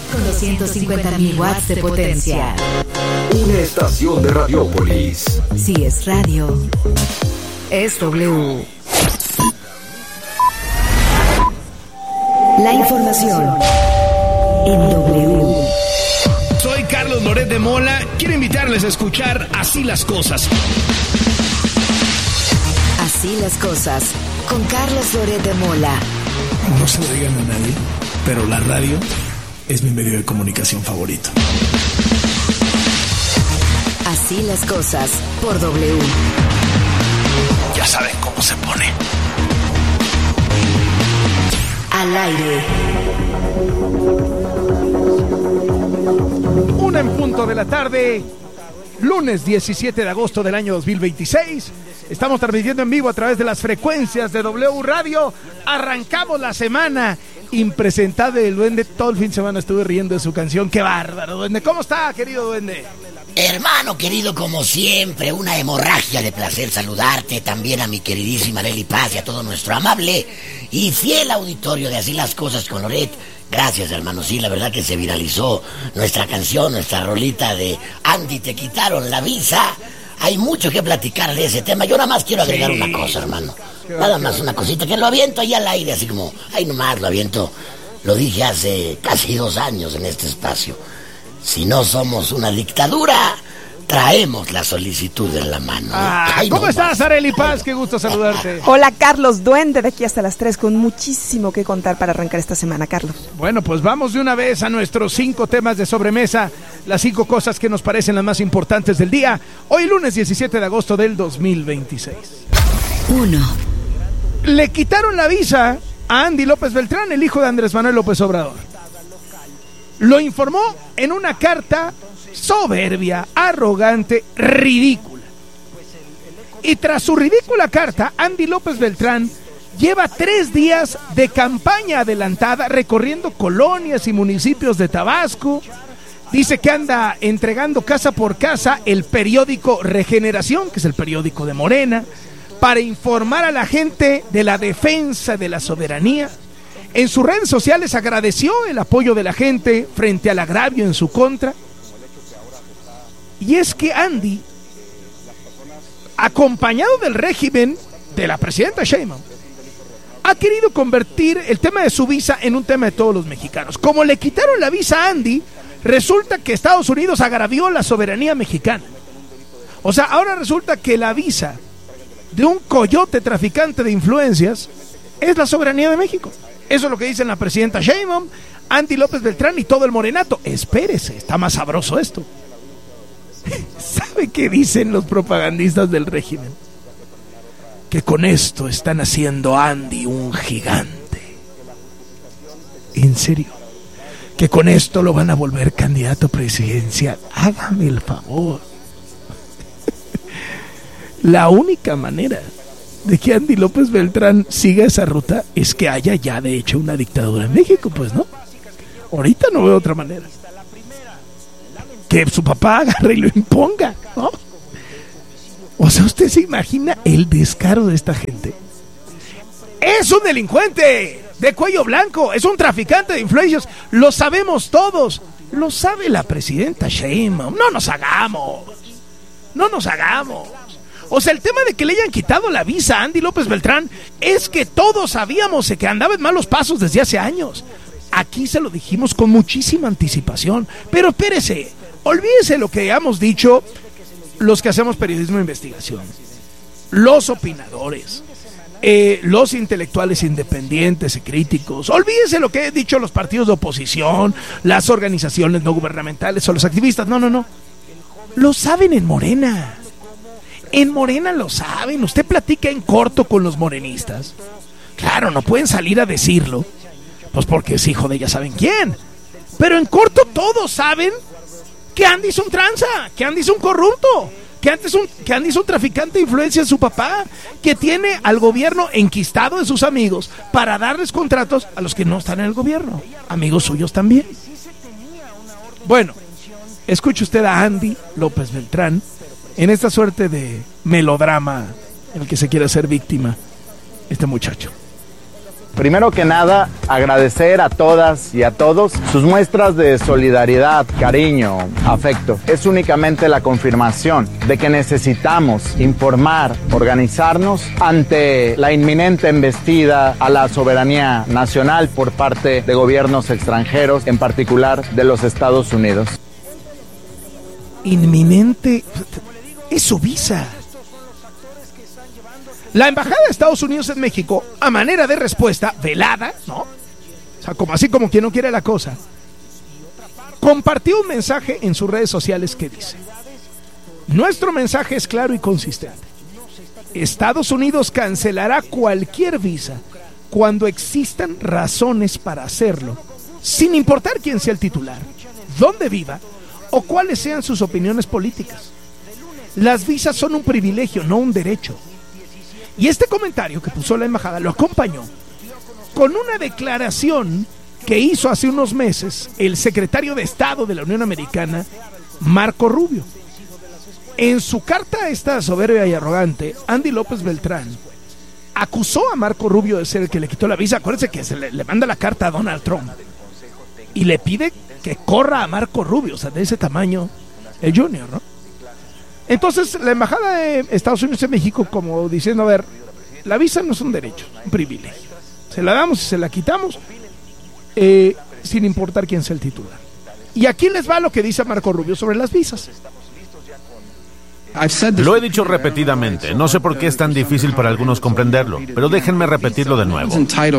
con 250.000 watts de potencia. Una estación de Radiópolis. Si es radio, es W. La información en W. Soy Carlos Loret de Mola. Quiero invitarles a escuchar Así las Cosas. Así las cosas, con Carlos Loret de Mola. No se lo digan a nadie, pero la radio es mi medio de comunicación favorito. Así las cosas, por W. Ya saben cómo se pone. Al aire. 1:00 p.m, lunes 17 de agosto del año 2026. Estamos transmitiendo en vivo a través de las frecuencias de W Radio. Arrancamos la semana impresentable del Duende. Todo el fin de semana estuve riendo de su canción. ¡Qué bárbaro, Duende! ¿Cómo está, querido Duende? Hermano querido, como siempre, una hemorragia de placer saludarte. También a mi queridísima Arely Paz y a todo nuestro amable y fiel auditorio de Así las Cosas con Loret. Gracias, hermano. Sí, la verdad que se viralizó nuestra canción, nuestra rolita de Andy, te quitaron la visa. Hay mucho que platicar de ese tema. Yo nada más quiero agregar una cosa, hermano. Nada más una cosita, que lo aviento ahí al aire, así como, ahí nomás lo aviento. Lo dije hace casi 2 años en este espacio. Si no somos una dictadura, traemos la solicitud en la mano. ¿Cómo estás, Arely Paz? Qué gusto saludarte. Hola, Carlos Duende, de aquí hasta las 3, con muchísimo que contar para arrancar esta semana, Carlos. Bueno, pues vamos de una vez a nuestros 5 temas de sobremesa, las 5 cosas que nos parecen las más importantes del día. Hoy lunes 17 de agosto del 2026. 1. Le quitaron la visa a Andy López Beltrán, el hijo de Andrés Manuel López Obrador. Lo informó en una carta soberbia, arrogante, ridícula. Y tras su ridícula carta, Andy López Beltrán lleva 3 días de campaña adelantada recorriendo colonias y municipios de Tabasco. Dice que anda entregando casa por casa el periódico Regeneración, que es el periódico de Morena, para informar a la gente de la defensa de la soberanía. En sus redes sociales agradeció el apoyo de la gente frente al agravio en su contra. Y es que Andy, acompañado del régimen de la presidenta Sheinbaum, ha querido convertir el tema de su visa en un tema de todos los mexicanos. Como le quitaron la visa a Andy, resulta que Estados Unidos agravió la soberanía mexicana. O sea, ahora resulta que la visa de un coyote traficante de influencias es la soberanía de México. Eso es lo que dicen la presidenta Sheinbaum, Andy López Beltrán y todo el morenato. Espérese, está más sabroso esto. ¿Sabe qué dicen los propagandistas del régimen? Que con esto están haciendo a Andy un gigante. ¿En serio? Que con esto lo van a volver candidato presidencial. Hágame el favor. La única manera de que Andy López Beltrán siga esa ruta es que haya ya de hecho una dictadura en México, pues no. Ahorita no veo otra manera. Que su papá agarre y lo imponga, ¿no? O sea, ¿usted se imagina el descaro de esta gente? ¡Es un delincuente de cuello blanco! ¡Es un traficante de influencias! ¡Lo sabemos todos! ¡Lo sabe la presidenta Sheinbaum! ¡No nos hagamos! ¡No nos hagamos! O sea, el tema de que le hayan quitado la visa a Andy López Beltrán es que todos sabíamos que andaba en malos pasos desde hace años. Aquí se lo dijimos con muchísima anticipación. Pero espérese, olvídese lo que hemos dicho los que hacemos periodismo de investigación, los opinadores, los intelectuales independientes y críticos. Olvídese lo que he dicho los partidos de oposición, las organizaciones no gubernamentales o los activistas. No. Lo saben en Morena. En Morena lo saben. Usted platica en corto con los morenistas. Claro, no pueden salir a decirlo, pues porque es hijo de ya saben quién. Pero en corto todos saben que Andy es un tranza, que Andy es un corrupto, que Andy es un traficante de influencia de su papá, que tiene al gobierno enquistado de sus amigos para darles contratos a los que no están en el gobierno, amigos suyos también. Bueno, escuche usted a Andy López Beltrán en esta suerte de melodrama en el que se quiere hacer víctima este muchacho. Primero que nada, agradecer a todas y a todos sus muestras de solidaridad, cariño, afecto. Es únicamente la confirmación de que necesitamos informar, organizarnos ante la inminente embestida a la soberanía nacional por parte de gobiernos extranjeros, en particular de los Estados Unidos. Inminente, es su visa. La embajada de Estados Unidos en México, a manera de respuesta velada, ¿no? O sea, como así como quien no quiere la cosa, compartió un mensaje en sus redes sociales que dice: nuestro mensaje es claro y consistente. Estados Unidos cancelará cualquier visa cuando existan razones para hacerlo, sin importar quién sea el titular, dónde viva o cuáles sean sus opiniones políticas. Las visas son un privilegio, no un derecho. Y este comentario que puso la embajada lo acompañó con una declaración que hizo hace unos meses el secretario de Estado de la Unión Americana, Marco Rubio. En su carta esta soberbia y arrogante, Andy López Beltrán acusó a Marco Rubio de ser el que le quitó la visa. Acuérdense que se le manda la carta a Donald Trump y le pide que corra a Marco Rubio, o sea, de ese tamaño, el Junior, ¿no? Entonces, la embajada de Estados Unidos en México, como diciendo, a ver, la visa no es un derecho, es un privilegio. Se la damos y se la quitamos, sin importar quién sea el titular. Y aquí les va lo que dice Marco Rubio sobre las visas. Lo he dicho repetidamente, no sé por qué es tan difícil para algunos comprenderlo, pero déjenme repetirlo de nuevo.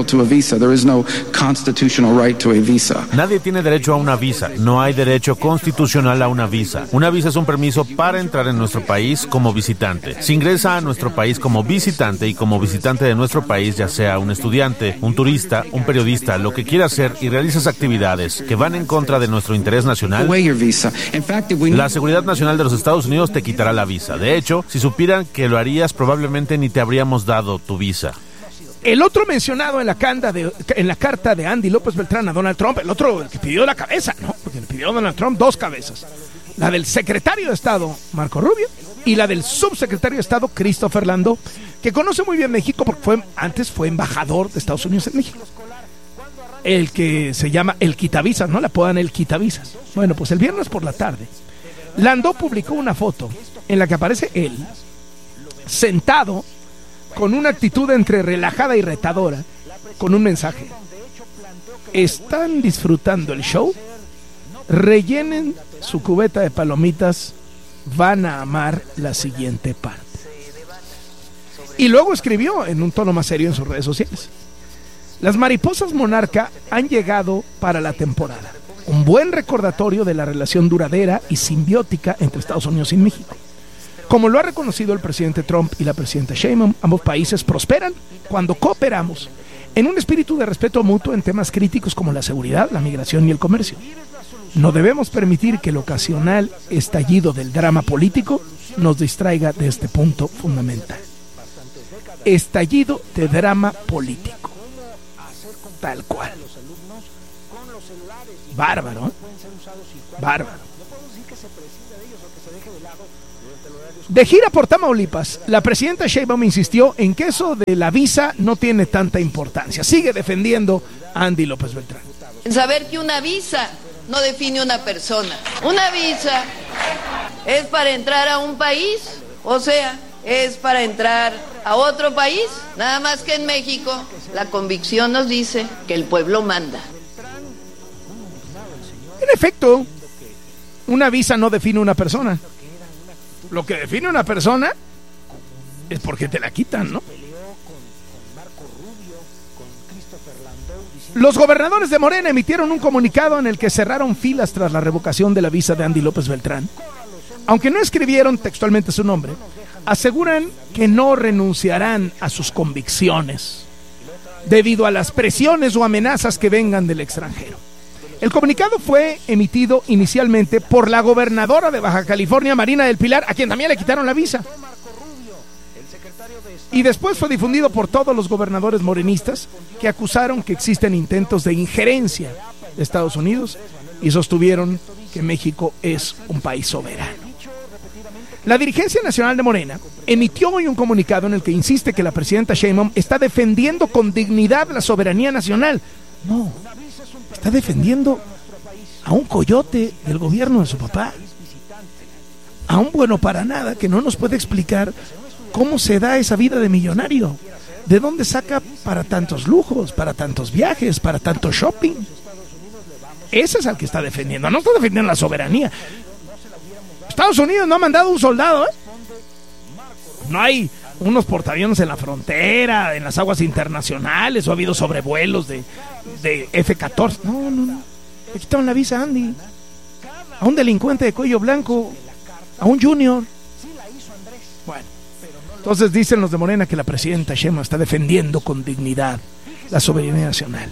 Nadie tiene derecho a una visa, no hay derecho constitucional a una visa. Una visa es un permiso para entrar en nuestro país como visitante. Si ingresa a nuestro país como visitante y como visitante de nuestro país, ya sea un estudiante, un turista, un periodista, lo que quiera hacer y realizas actividades que van en contra de nuestro interés nacional, la seguridad nacional de los Estados Unidos te quitará la visa. De hecho, si supieran que lo harías, probablemente ni te habríamos dado tu visa. El otro mencionado en la carta de Andy López Beltrán a Donald Trump, el otro, el que pidió la cabeza, ¿no? Porque le pidió a Donald Trump 2 cabezas. La del secretario de Estado, Marco Rubio, y la del subsecretario de Estado, Christopher Landau, que conoce muy bien México porque antes fue embajador de Estados Unidos en México. El que se llama el quitavisas, ¿no? Le apodan el quitavisas. Bueno, pues el viernes por la tarde, Landau publicó una foto en la que aparece él sentado con una actitud entre relajada y retadora, con un mensaje: ¿están disfrutando el show? Rellenen su cubeta de palomitas, van a amar la siguiente parte. Y luego escribió en un tono más serio en sus redes sociales: las mariposas monarca han llegado para la temporada. Un buen recordatorio de la relación duradera y simbiótica entre Estados Unidos y México. Como lo ha reconocido el presidente Trump y la presidenta Sheinbaum, ambos países prosperan cuando cooperamos en un espíritu de respeto mutuo en temas críticos como la seguridad, la migración y el comercio. No debemos permitir que el ocasional estallido del drama político nos distraiga de este punto fundamental. Estallido de drama político. Tal cual. Bárbaro, ¿eh? Bárbaro. De gira por Tamaulipas, la presidenta Sheinbaum insistió en que eso de la visa no tiene tanta importancia. Sigue defendiendo a Andy López Beltrán. En saber que una visa no define una persona. Una visa es para entrar a un país, o sea, es para entrar a otro país. Nada más que en México la convicción nos dice que el pueblo manda. En efecto, una visa no define una persona. Lo que define una persona es porque te la quitan, ¿no? Los gobernadores de Morena emitieron un comunicado en el que cerraron filas tras la revocación de la visa de Andy López Beltrán. Aunque no escribieron textualmente su nombre, aseguran que no renunciarán a sus convicciones debido a las presiones o amenazas que vengan del extranjero. El comunicado fue emitido inicialmente por la gobernadora de Baja California, Marina del Pilar, a quien también le quitaron la visa. Y después fue difundido por todos los gobernadores morenistas que acusaron que existen intentos de injerencia de Estados Unidos y sostuvieron que México es un país soberano. La dirigencia nacional de Morena emitió hoy un comunicado en el que insiste que la presidenta Sheinbaum está defendiendo con dignidad la soberanía nacional. No, está defendiendo a un coyote del gobierno de su papá, a un bueno para nada que no nos puede explicar cómo se da esa vida de millonario, de dónde saca para tantos lujos, para tantos viajes, para tanto shopping. Ese es al que está defendiendo, no está defendiendo la soberanía. Estados Unidos no ha mandado un soldado, ¿eh? No hay unos portaaviones en la frontera, en las aguas internacionales, o ha habido sobrevuelos de F-14. No. Le quitaron la visa a Andy, a un delincuente de cuello blanco, a un junior. Bueno, entonces dicen los de Morena que la presidenta Sheinbaum está defendiendo con dignidad la soberanía nacional.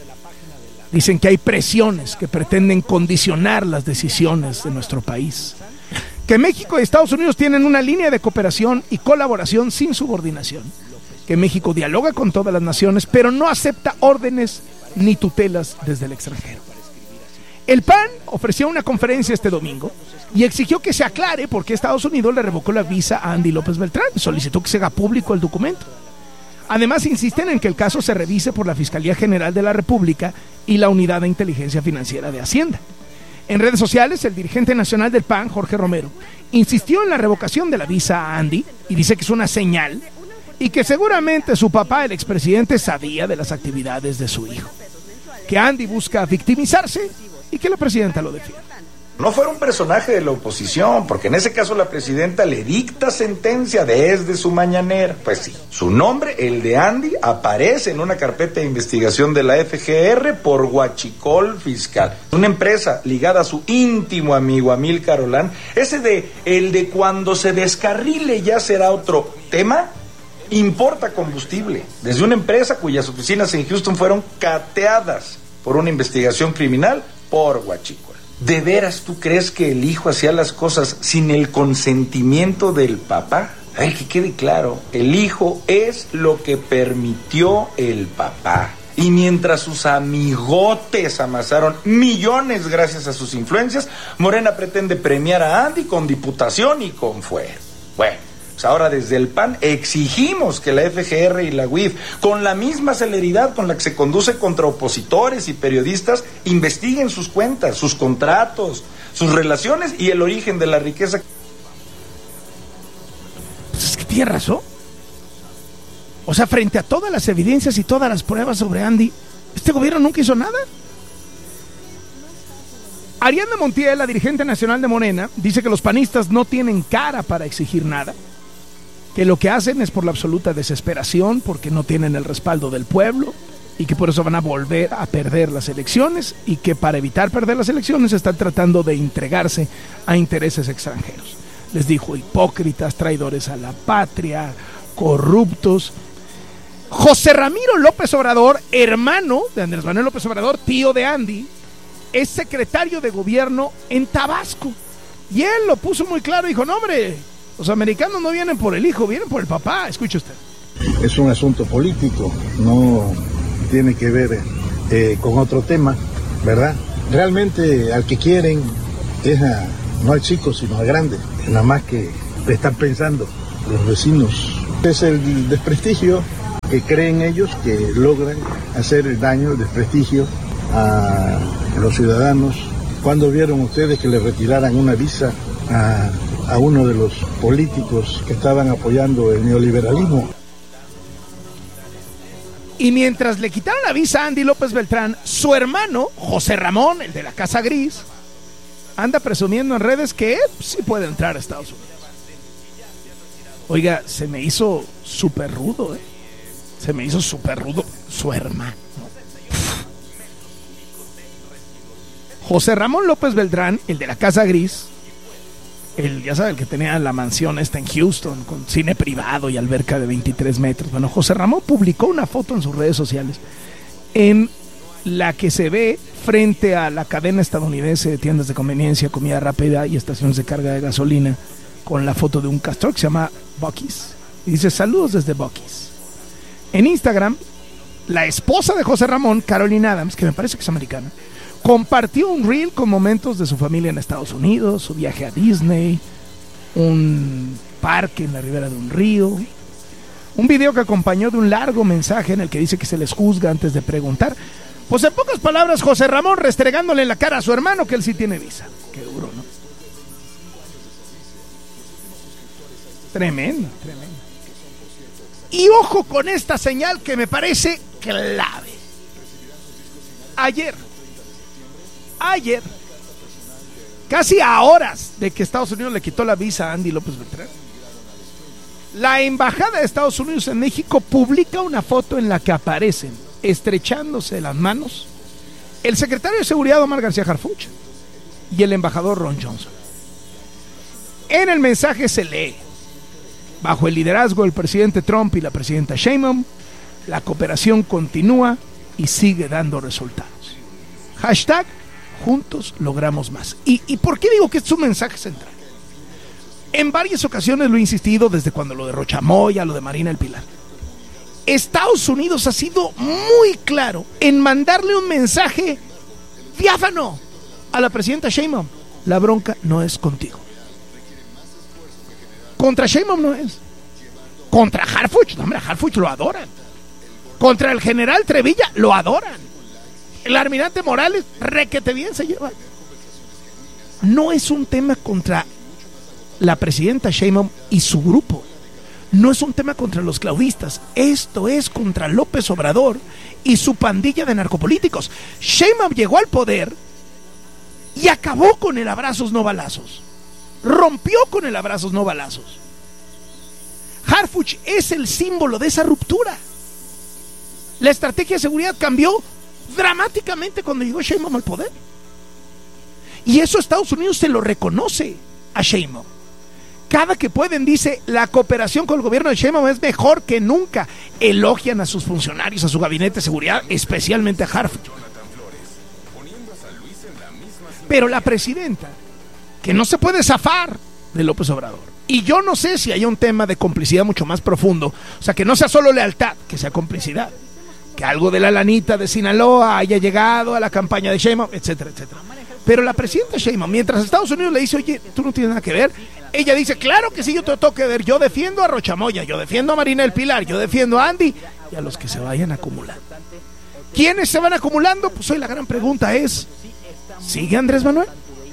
Dicen que hay presiones que pretenden condicionar las decisiones de nuestro país. Que México y Estados Unidos tienen una línea de cooperación y colaboración sin subordinación. Que México dialoga con todas las naciones, pero no acepta órdenes ni tutelas desde el extranjero. El PAN ofreció una conferencia este domingo y exigió que se aclare por qué Estados Unidos le revocó la visa a Andy López Beltrán. Solicitó que se haga público el documento. Además, insisten en que el caso se revise por la Fiscalía General de la República y la Unidad de Inteligencia Financiera de Hacienda. En redes sociales, el dirigente nacional del PAN, Jorge Romero, insistió en la revocación de la visa a Andy y dice que es una señal y que seguramente su papá, el expresidente, sabía de las actividades de su hijo. Que Andy busca victimizarse y que la presidenta lo defienda. No fuera un personaje de la oposición, porque en ese caso la presidenta le dicta sentencia desde su mañanera. Pues sí, su nombre, el de Andy, aparece en una carpeta de investigación de la FGR por huachicol fiscal. Una empresa ligada a su íntimo amigo Amílcar Olán. El de cuando se descarrile ya será otro tema. Importa combustible desde una empresa cuyas oficinas en Houston fueron cateadas por una investigación criminal por huachicol. ¿De veras tú crees que el hijo hacía las cosas sin el consentimiento del papá? Ay, que quede claro, el hijo es lo que permitió el papá. Y mientras sus amigotes amasaron millones gracias a sus influencias, Morena pretende premiar a Andy con diputación y con fuero. Bueno, pues ahora desde el PAN exigimos que la FGR y la UIF, con la misma celeridad con la que se conduce contra opositores y periodistas, investiguen sus cuentas, sus contratos, sus relaciones y el origen de la riqueza. Pues es que tiene razón. O sea, frente a todas las evidencias y todas las pruebas sobre Andy, este gobierno nunca hizo nada. Ariadna Montiel, la dirigente nacional de Morena, dice que los panistas no tienen cara para exigir nada, que lo que hacen es por la absoluta desesperación, porque no tienen el respaldo del pueblo y que por eso van a volver a perder las elecciones y que para evitar perder las elecciones están tratando de entregarse a intereses extranjeros. Les dijo hipócritas, traidores a la patria, corruptos. José Ramiro López Obrador, hermano de Andrés Manuel López Obrador, tío de Andy, es secretario de gobierno en Tabasco. Y él lo puso muy claro, dijo, no hombre, los americanos no vienen por el hijo, vienen por el papá. Escuche usted. Es un asunto político, no tiene que ver con otro tema, ¿verdad? Realmente al que quieren es no al chico, sino al grande. Nada más que le están pensando los vecinos. Es el desprestigio que creen ellos que logran hacer el daño, el desprestigio a los ciudadanos. ¿Cuándo vieron ustedes que le retiraran una visa a uno de los políticos que estaban apoyando el neoliberalismo? Y mientras le quitaron la visa a Andy López Beltrán, su hermano, José Ramón, el de la Casa Gris, anda presumiendo en redes que él sí puede entrar a Estados Unidos. Oiga, se me hizo súper rudo, se me hizo súper rudo su hermano. José Ramón López Beltrán, el de la Casa Gris, ya sabe, el que tenía la mansión esta en Houston, con cine privado y alberca de 23 metros. Bueno, José Ramón publicó una foto en sus redes sociales en la que se ve frente a la cadena estadounidense de tiendas de conveniencia, comida rápida y estaciones de carga de gasolina, con la foto de un castor que se llama Buc-ee's. Y dice, saludos desde Buc-ee's. En Instagram, la esposa de José Ramón, Caroline Adams, que me parece que es americana, compartió un reel con momentos de su familia en Estados Unidos, su viaje a Disney, un parque en la ribera de un río. Un video que acompañó de un largo mensaje en el que dice que se les juzga antes de preguntar. Pues en pocas palabras, José Ramón restregándole en la cara a su hermano que él sí tiene visa. Qué duro, ¿no? Tremendo, tremendo. Y ojo con esta señal que me parece clave. Ayer, casi a horas de que Estados Unidos le quitó la visa a Andy López Beltrán, la Embajada de Estados Unidos en México publica una foto en la que aparecen, estrechándose las manos, el secretario de Seguridad Omar García Harfuch y el embajador Ron Johnson. En el mensaje se lee: bajo el liderazgo del presidente Trump y la presidenta Sheinbaum, la cooperación continúa y sigue dando resultados. Hashtag juntos logramos más. ¿Y por qué digo que es un mensaje central? En varias ocasiones lo he insistido, desde cuando lo de Rochamoya, lo de Marina del Pilar. Estados Unidos ha sido muy claro en mandarle un mensaje diáfano a la presidenta Sheinbaum: la bronca no es contigo. Contra Sheinbaum no es. Contra Harfuch, no, hombre, a Harfuch lo adoran. Contra el general Trevilla lo adoran. El almirante Morales, requete bien se lleva. No es un tema contra la presidenta Sheinbaum y su grupo. No es un tema contra los claudistas. Esto es contra López Obrador y su pandilla de narcopolíticos. Sheinbaum llegó al poder y acabó con el abrazos no balazos. Rompió con el abrazos no balazos. Harfuch es el símbolo de esa ruptura. La estrategia de seguridad cambió dramáticamente cuando llegó Sheinbaum al poder. Y eso Estados Unidos se lo reconoce a Sheinbaum. Cada que pueden dice: la cooperación con el gobierno de Sheinbaum es mejor que nunca. Elogian a sus funcionarios, a su gabinete de seguridad, especialmente a Harfuch. Pero la presidenta, que no se puede zafar de López Obrador, y yo no sé si hay un tema de complicidad mucho más profundo, o sea, que no sea solo lealtad, que sea complicidad, que algo de la lanita de Sinaloa haya llegado a la campaña de Sheinbaum, etcétera, etcétera. Pero la presidenta Sheinbaum, mientras Estados Unidos le dice: oye, tú no tienes nada que ver, ella dice: claro que sí, yo te tengo que ver, yo defiendo a Rochamoya, yo defiendo a Marina del Pilar, yo defiendo a Andy, y a los que se vayan acumulando. ¿Quiénes se van acumulando? Pues hoy la gran pregunta es: ¿sigue Andrés Manuel?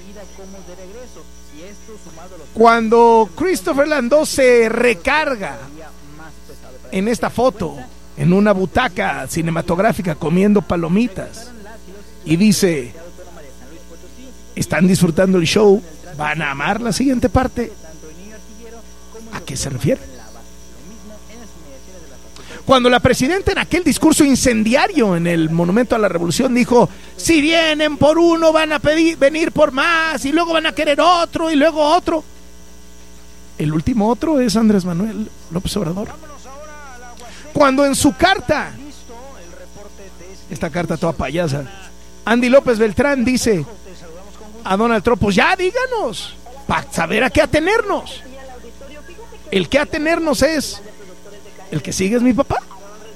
Cuando Christopher Landó se recarga en esta foto, en una butaca cinematográfica comiendo palomitas, y dice: ¿están disfrutando el show? ¿Van a amar la siguiente parte? ¿A qué se refiere? Cuando la presidenta en aquel discurso incendiario en el Monumento a la Revolución dijo: si vienen por uno van a venir por más, y luego van a querer otro, y luego otro. El último otro es Andrés Manuel López Obrador. Cuando en su carta, esta carta toda payasa, Andy López Beltrán dice a Donald Trump: pues ya díganos, para saber a qué atenernos. El que atenernos es: el que sigue es mi papá.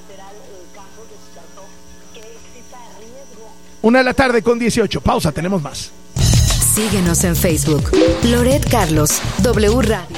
1:18 PM. Pausa, tenemos más. Síguenos en Facebook. Loret Carlos, W Radio.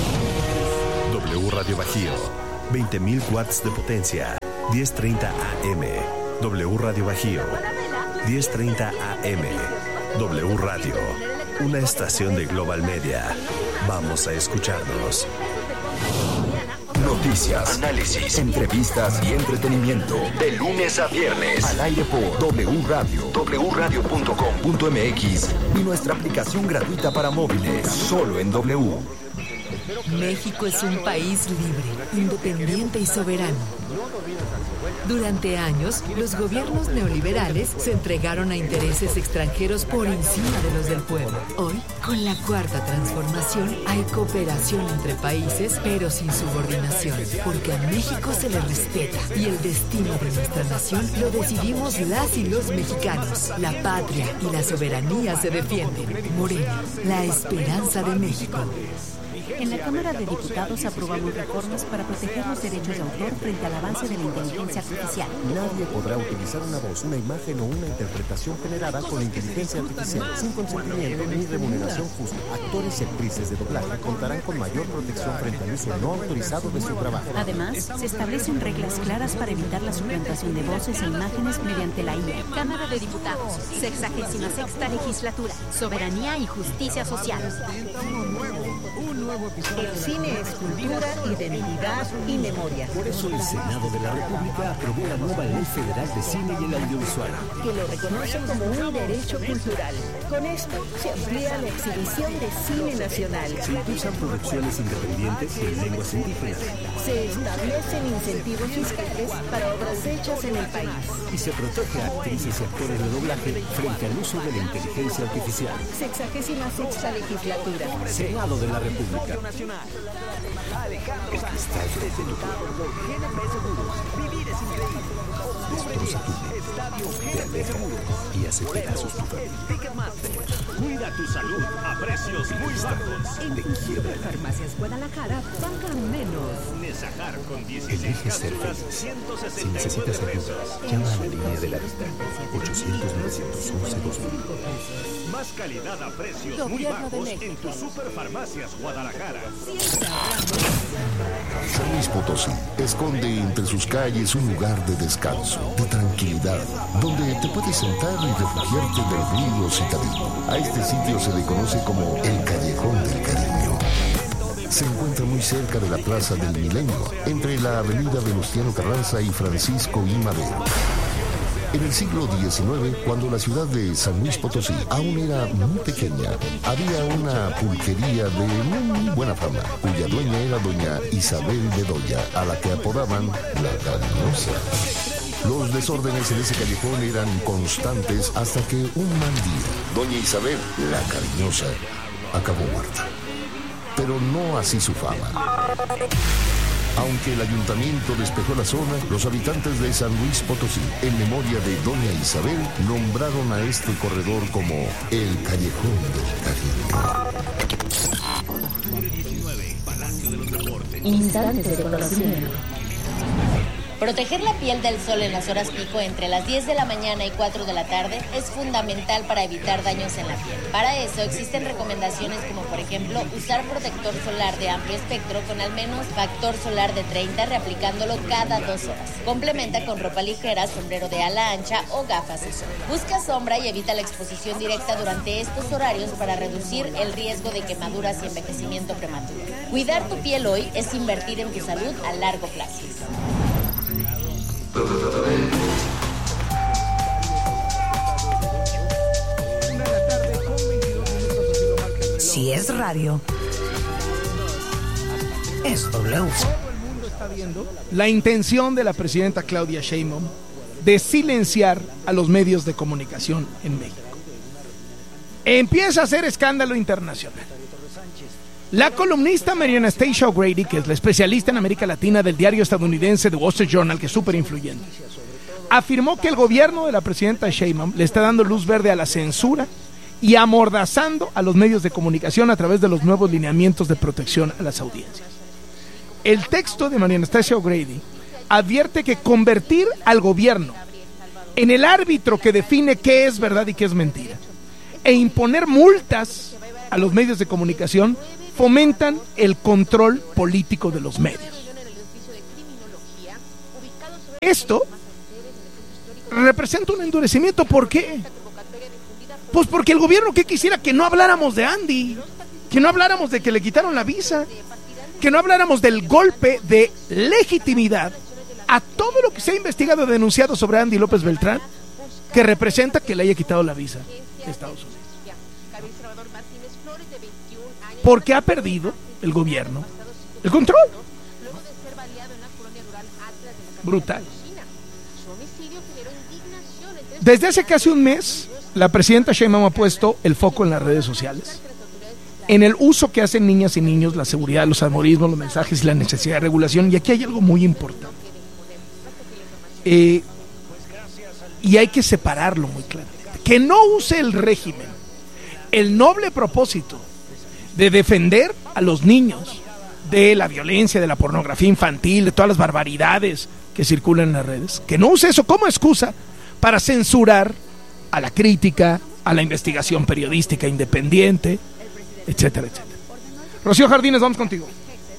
W Radio Bajío, 20.000 watts de potencia, 1030 AM. W Radio Bajío, 1030 AM. W Radio, una estación de Global Media. Vamos a escucharnos. Noticias, análisis, entrevistas y entretenimiento. De lunes a viernes. Al aire por W Radio, wradio.com.mx y nuestra aplicación gratuita para móviles. Solo en W. México es un país libre, independiente y soberano. Durante años, los gobiernos neoliberales se entregaron a intereses extranjeros por encima de los del pueblo. Hoy, con la Cuarta Transformación, hay cooperación entre países, pero sin subordinación, porque a México se le respeta y el destino de nuestra nación lo decidimos las y los mexicanos. La patria y la soberanía se defienden. Morena, la esperanza de México. En la Cámara de Diputados aprobamos reformas para proteger los derechos de autor frente al avance de la inteligencia artificial. Nadie podrá utilizar una voz, una imagen o una interpretación generada con inteligencia artificial sin consentimiento ni remuneración justa. Actores y actrices de doblaje contarán con mayor protección frente al uso no autorizado de su trabajo. Además, se establecen reglas claras para evitar la suplantación de voces e imágenes mediante la IA. Cámara de Diputados, 66ª Legislatura, Soberanía y Justicia Social. El cine es cultura, identidad y memoria. Por eso el Senado de la República aprobó la nueva Ley Federal de Cine y el Audiovisual, que lo reconoce como un derecho cultural. Con esto se amplía la exhibición de cine nacional. Se impulsan producciones independientes y en lenguas indígenas. Se establecen incentivos fiscales para obras hechas en el país. Y se protege a actrices y actores de doblaje frente al uso de la inteligencia artificial. 66ª Legislatura. Senado de la República. El cristal de tu destroza tu mente, te aleja y hace pedazos tu familia. Cuida tu salud a precios muy bajos. En Farmacias Guadalajara pagan menos. Nesajar con 16 Elige ser cápsulas, feliz. 169 Si necesitas ayuda, pesos. llama a la línea de la vida. 800-911-2000. Más calidad a precios muy bajos en tus superfarmacias Guadalajara. San Luis Potosí esconde entre sus calles un lugar de descanso, de tranquilidad, donde te puedes sentar y refugiarte del ruido citadino. A este sitio se le conoce como el Callejón del Cariño. Se encuentra muy cerca de la Plaza del Milenio, entre la avenida Venustiano Carranza y Francisco I. Madero. En el siglo XIX, cuando la ciudad de San Luis Potosí aún era muy pequeña, había una pulquería de muy buena fama, cuya dueña era doña Isabel Bedoya, a la que apodaban la Cariñosa. Los desórdenes en ese callejón eran constantes hasta que un mal día, doña Isabel, la Cariñosa, acabó muerta. Pero no así su fama. Aunque el ayuntamiento despejó la zona, los habitantes de San Luis Potosí, en memoria de doña Isabel, nombraron a este corredor como el Callejón del Cariño. Instantes de conocimiento. Proteger la piel del sol en las horas pico entre las 10 de la mañana y 4 de la tarde es fundamental para evitar daños en la piel. Para eso existen recomendaciones como por ejemplo usar protector solar de amplio espectro con al menos factor solar de 30 reaplicándolo cada 2 horas. Complementa con ropa ligera, sombrero de ala ancha o gafas de sol. Busca sombra y evita la exposición directa durante estos horarios para reducir el riesgo de quemaduras y envejecimiento prematuro. Cuidar tu piel hoy es invertir en tu salud a largo plazo. Si es radio, es W. Todo el mundo está viendo la intención de la presidenta Claudia Sheinbaum de silenciar a los medios de comunicación en México. Empieza a hacer escándalo internacional. La columnista Mariana Stacia O'Grady, que es la especialista en América Latina del diario estadounidense The Wall Street Journal, que es súper influyente, afirmó que el gobierno de la presidenta Sheinbaum le está dando luz verde a la censura y amordazando a los medios de comunicación a través de los nuevos lineamientos de protección a las audiencias. El texto de Mariana Stacia O'Grady advierte que convertir al gobierno en el árbitro que define qué es verdad y qué es mentira e imponer multas a los medios de comunicación fomentan el control político de los medios. Esto representa un endurecimiento. ¿Por qué? Pues porque el gobierno que quisiera que no habláramos de Andy, que no habláramos de que le quitaron la visa, que no habláramos del golpe de legitimidad a todo lo que se ha investigado y denunciado sobre Andy López Beltrán, que representa que le haya quitado la visa de Estados Unidos. Porque ha perdido el gobierno el control. Brutal. Desde hace casi un mes, la presidenta Sheinbaum ha puesto el foco en las redes sociales, en el uso que hacen niñas y niños, la seguridad, los algoritmos, los mensajes y la necesidad de regulación. Y aquí hay algo muy importante. Y hay que separarlo muy claramente. Que no use el régimen el noble propósito de defender a los niños de la violencia, de la pornografía infantil, de todas las barbaridades que circulan en las redes. Que no use eso como excusa para censurar a la crítica, a la investigación periodística independiente, etcétera, etcétera. Rocío Jardines, vamos contigo.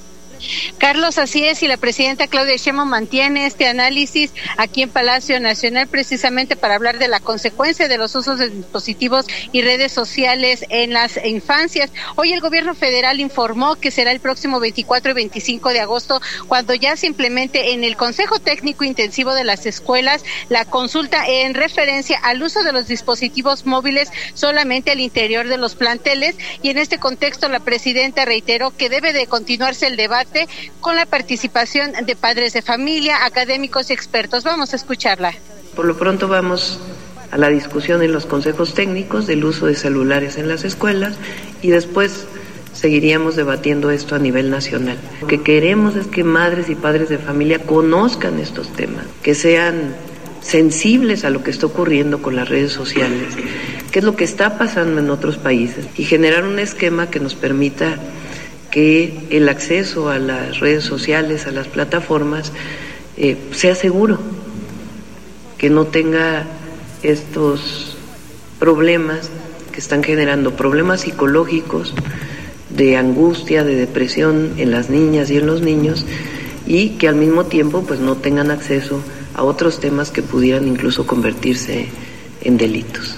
Carlos, así es, y la presidenta Claudia Sheinbaum mantiene este análisis aquí en Palacio Nacional precisamente para hablar de la consecuencia de los usos de dispositivos y redes sociales en las infancias. Hoy el gobierno federal informó que será el próximo 24 y 25 de agosto cuando ya se implemente en el Consejo Técnico Intensivo de las Escuelas la consulta en referencia al uso de los dispositivos móviles solamente al interior de los planteles, y en este contexto la presidenta reiteró que debe de continuarse el debate con la participación de padres de familia, académicos y expertos. Vamos a escucharla. Por lo pronto vamos a la discusión en los consejos técnicos del uso de celulares en las escuelas y después seguiríamos debatiendo esto a nivel nacional. Lo que queremos es que madres y padres de familia conozcan estos temas, que sean sensibles a lo que está ocurriendo con las redes sociales, qué es lo que está pasando en otros países, y generar un esquema que nos permita que el acceso a las redes sociales, a las plataformas, sea seguro, que no tenga estos problemas que están generando problemas psicológicos, de angustia, de depresión en las niñas y en los niños, y que al mismo tiempo pues no tengan acceso a otros temas que pudieran incluso convertirse en delitos.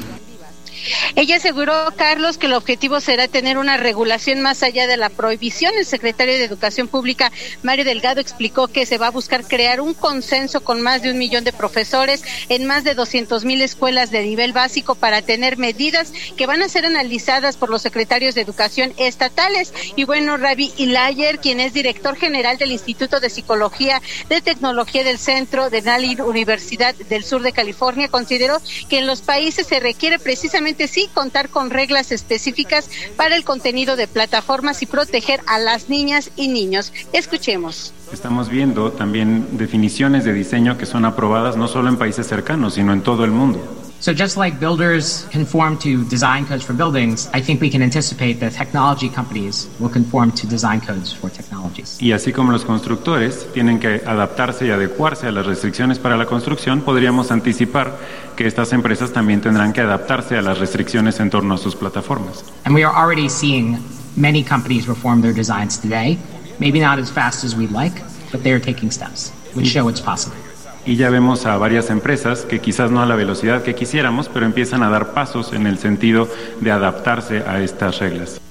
Ella aseguró, Carlos, que el objetivo será tener una regulación más allá de la prohibición. El secretario de Educación Pública, Mario Delgado, explicó que se va a buscar crear un consenso con más de 1 millón de profesores en más de 200,000 escuelas de nivel básico para tener medidas que van a ser analizadas por los secretarios de Educación estatales. Y bueno, Ravi Ilayer, quien es director general del Instituto de Psicología de Tecnología del Centro de Nally Universidad del Sur de California, consideró que en los países se requiere precisamente sí contar con reglas específicas para el contenido de plataformas y proteger a las niñas y niños. Escuchemos. Estamos viendo también definiciones de diseño que son aprobadas no solo en países cercanos, sino en todo el mundo. So just like builders conform to design codes for buildings, I think we can anticipate that technology companies will conform to design codes for technologies. Y así como los constructores tienen que adaptarse y adecuarse a las restricciones para la construcción, podríamos anticipar que estas empresas también tendrán que adaptarse a las restricciones en torno a sus plataformas. And we are already seeing many companies reform their designs today, maybe not as fast as we'd like, but they are taking steps which show it's possible. Y ya vemos a varias empresas que quizás no a la velocidad que quisiéramos, pero empiezan a dar pasos en el sentido de adaptarse a estas reglas.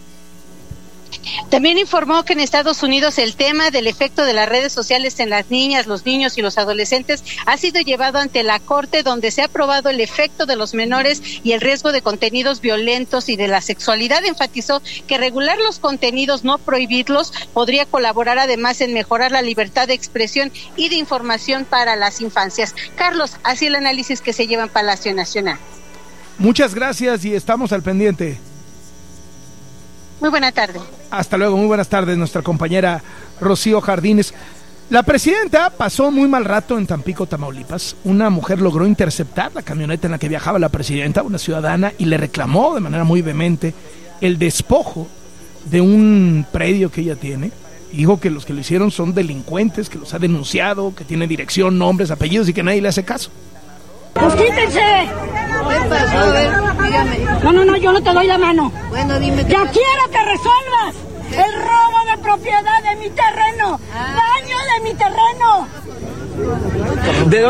También informó que en Estados Unidos el tema del efecto de las redes sociales en las niñas, los niños y los adolescentes ha sido llevado ante la Corte, donde se ha probado el efecto de los menores y el riesgo de contenidos violentos y de la sexualidad. Enfatizó que regular los contenidos, no prohibirlos, podría colaborar además en mejorar la libertad de expresión y de información para las infancias. Carlos, así el análisis que se lleva en Palacio Nacional. Muchas gracias y estamos al pendiente. Muy buena tarde. Hasta luego, muy buenas tardes, nuestra compañera Rocío Jardines. La presidenta pasó muy mal rato en Tampico, Tamaulipas. Una mujer logró interceptar la camioneta en la que viajaba la presidenta, una ciudadana, y le reclamó de manera muy vehemente el despojo de un predio que ella tiene. Dijo que los que lo hicieron son delincuentes, que los ha denunciado, que tiene dirección, nombres, apellidos y que nadie le hace caso. ¡Pues quítense! ¿Qué pasó? A ver, dígame. No, yo no te doy la mano. Bueno, dime. ¡Ya quiero que resuelvas el robo de propiedad de mi terreno! ¡Daño de mi terreno!